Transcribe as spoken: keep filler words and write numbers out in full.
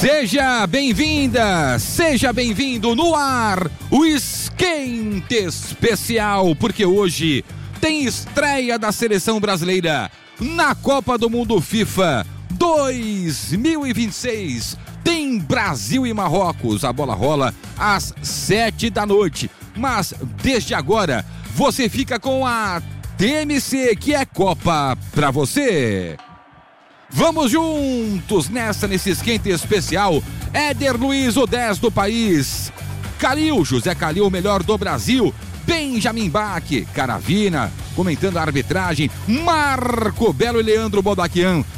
Seja bem-vinda, seja bem-vindo no ar, o Esquenta Especial, porque hoje tem estreia da Seleção Brasileira na Copa do Mundo FIFA dois mil e vinte e seis. Tem Brasil e Marrocos, a bola rola às sete da noite, mas desde agora você fica com a T M C, que é Copa pra você. Vamos juntos nessa, nesse esquenta especial. Éder Luiz, o dez do país. Calil, José Calil, o melhor do Brasil. Benjamin Bach, Caravina, comentando a arbitragem. Marco Belo e Leandro Bodaquian.